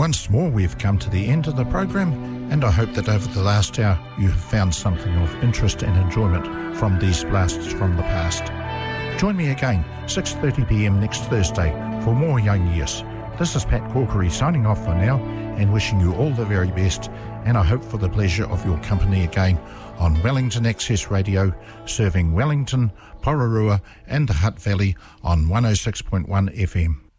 Once more, we've come to the end of the program, and I hope that over the last hour you have found something of interest and enjoyment from these blasts from the past. Join me again, 6:30 p.m. next Thursday for more Young Years. This is Pat Corkery signing off for now and wishing you all the very best, and I hope for the pleasure of your company again on Wellington Access Radio, serving Wellington, Pororua and the Hutt Valley on 106.1 FM.